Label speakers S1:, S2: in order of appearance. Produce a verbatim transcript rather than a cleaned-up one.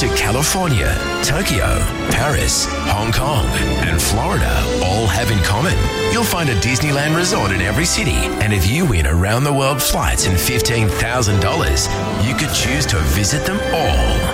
S1: to California, Tokyo, Paris, Hong Kong, and Florida all have in common. You'll find a Disneyland resort in every city, and if you win around-the-world flights and fifteen thousand dollars, you could choose to visit them all.